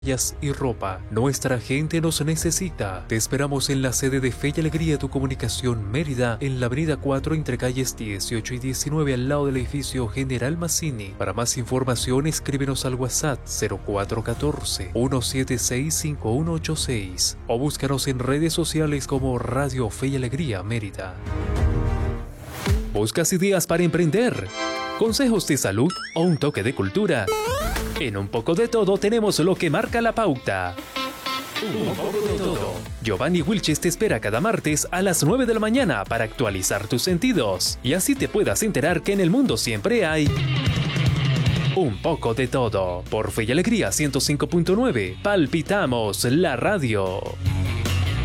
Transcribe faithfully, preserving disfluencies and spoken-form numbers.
y ropa. Nuestra gente nos necesita. Te esperamos en la sede de Fe y Alegría Tu Comunicación Mérida, en la avenida cuatro entre calles dieciocho y diecinueve, al lado del edificio General Mazzini. Para más información escríbenos al WhatsApp cero cuatro uno cuatro, uno siete seis, cinco uno ocho seis o búscanos en redes sociales como Radio Fe y Alegría Mérida. ¿Buscas ideas para emprender? ¿Consejos de salud o un toque de cultura? En Un Poco de Todo tenemos lo que marca la pauta. Un poco de todo. Giovanni Wilches te espera cada martes a las nueve de la mañana para actualizar tus sentidos y así te puedas enterar que en el mundo siempre hay un poco de todo. Por Fe y Alegría ciento cinco punto nueve, palpitamos la radio.